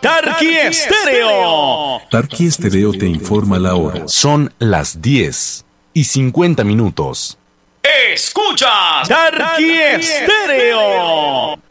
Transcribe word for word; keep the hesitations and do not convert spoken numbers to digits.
Tarqui Estéreo. Tarqui Estéreo te informa la hora. Son las diez y cincuenta minutos. Escuchas Tarqui Estéreo.